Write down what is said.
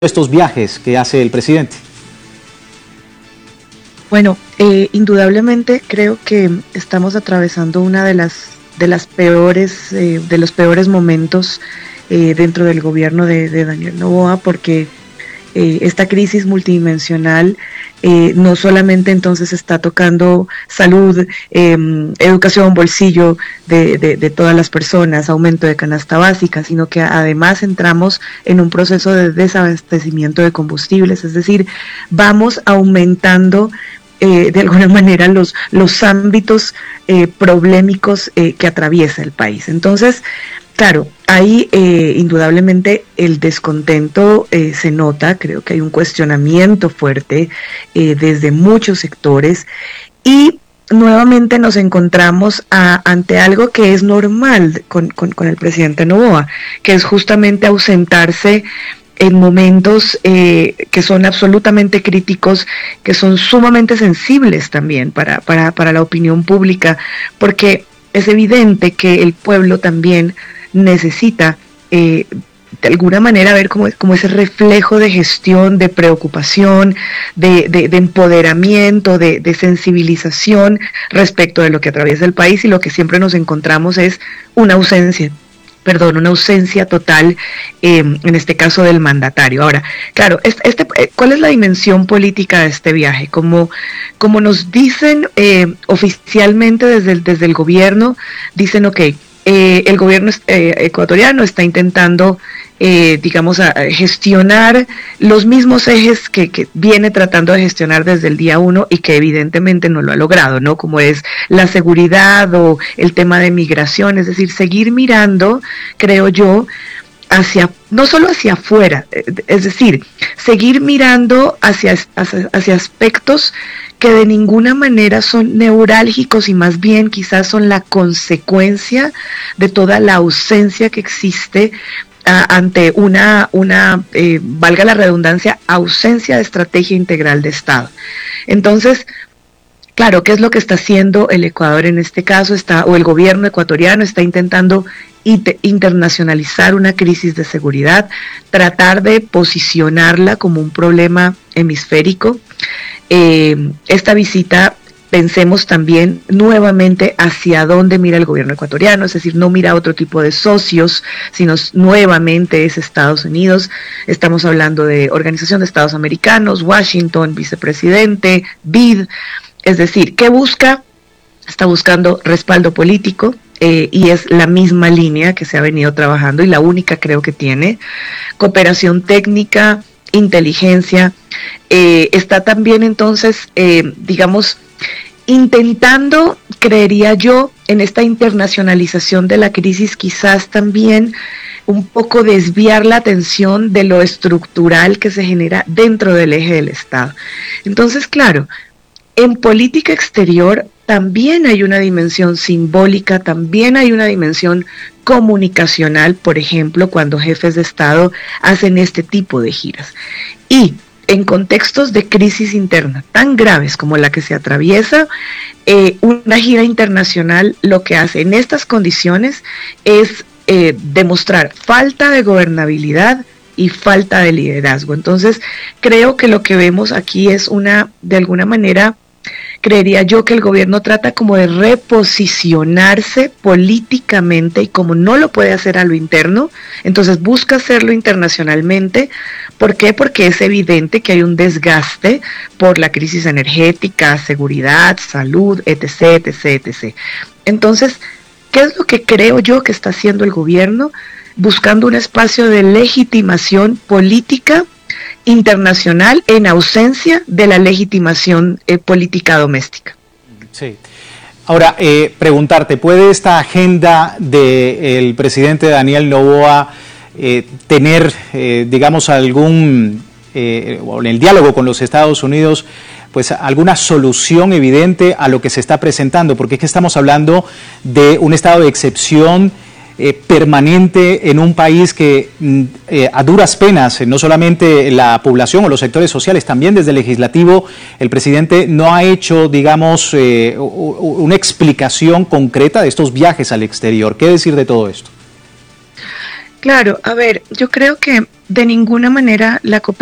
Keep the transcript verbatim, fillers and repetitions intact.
estos viajes que hace el presidente? Bueno, eh, indudablemente creo que estamos atravesando una de las de las peores eh, de los peores momentos eh, dentro del gobierno de, de Daniel Noboa, porque eh, esta crisis multidimensional eh, no solamente entonces está tocando salud, eh, educación, bolsillo de, de, de todas las personas, aumento de canasta básica, sino que además entramos en un proceso de desabastecimiento de combustibles, es decir, vamos aumentando Eh, de alguna manera los, los ámbitos eh, problemáticos eh, que atraviesa el país. Entonces, claro, ahí eh, indudablemente el descontento eh, se nota, creo que hay un cuestionamiento fuerte eh, desde muchos sectores y nuevamente nos encontramos a, ante algo que es normal con, con, con el presidente Noboa, que es justamente ausentarse en momentos eh, que son absolutamente críticos, que son sumamente sensibles también para, para, para la opinión pública, porque es evidente que el pueblo también necesita eh, de alguna manera ver como, como ese reflejo de gestión, de preocupación, de, de, de empoderamiento, de, de sensibilización respecto de lo que atraviesa el país, y lo que siempre nos encontramos es una ausencia. Perdón, una ausencia total, eh, en este caso del mandatario. Ahora, claro, este, este, ¿cuál es la dimensión política de este viaje? Como, como nos dicen eh, oficialmente desde el, desde el gobierno, dicen, ok, eh, el gobierno eh, ecuatoriano está intentando, eh, digamos, a, a gestionar los mismos ejes que, que viene tratando de gestionar desde el día uno y que evidentemente no lo ha logrado, ¿no? Como es la seguridad o el tema de migración, es decir, seguir mirando, creo yo, hacia, no solo hacia afuera, es decir, seguir mirando hacia, hacia, hacia aspectos que de ninguna manera son neurálgicos y más bien quizás son la consecuencia de toda la ausencia que existe a, ante una, una eh, valga la redundancia, ausencia de estrategia integral de Estado. Entonces, claro, ¿qué es lo que está haciendo el Ecuador en este caso? Está, o el gobierno ecuatoriano está intentando internacionalizar una crisis de seguridad, tratar de posicionarla como un problema hemisférico. Eh, esta visita, pensemos también nuevamente hacia dónde mira el gobierno ecuatoriano, es decir, no mira a otro tipo de socios, sino nuevamente es Estados Unidos. Estamos hablando de Organización de Estados Americanos, Washington, vicepresidente, B I D, es decir, ¿qué busca? Está buscando respaldo político, eh, y es la misma línea que se ha venido trabajando y la única creo que tiene, cooperación técnica, inteligencia, eh, está también entonces, eh, digamos, intentando, creería yo, en esta internacionalización de la crisis, quizás también un poco desviar la atención de lo estructural que se genera dentro del eje del Estado. Entonces, claro, en política exterior también hay una dimensión simbólica, también hay una dimensión comunicacional, por ejemplo, cuando jefes de Estado hacen este tipo de giras. Y en contextos de crisis interna tan graves como la que se atraviesa, eh, una gira internacional lo que hace en estas condiciones es eh, demostrar falta de gobernabilidad y falta de liderazgo. Entonces, creo que lo que vemos aquí es una, de alguna manera, creería yo que el gobierno trata como de reposicionarse políticamente, y como no lo puede hacer a lo interno, entonces busca hacerlo internacionalmente. ¿Por qué? Porque es evidente que hay un desgaste por la crisis energética, seguridad, salud, etc, etc, etcétera. Entonces, ¿qué es lo que creo yo que está haciendo el gobierno? Buscando un espacio de legitimación política internacional en ausencia de la legitimación eh, política doméstica. Sí. Ahora, eh, preguntarte, ¿puede esta agenda del presidente Daniel Noboa eh, tener, eh, digamos, algún, eh, en el diálogo con los Estados Unidos, pues alguna solución evidente a lo que se está presentando? Porque es que estamos hablando de un estado de excepción Eh, permanente en un país que eh, a duras penas, eh, no solamente la población o los sectores sociales, también desde el legislativo, el presidente no ha hecho, digamos, eh, una explicación concreta de estos viajes al exterior. ¿Qué decir de todo esto? Claro, a ver, yo creo que de ninguna manera la cooperación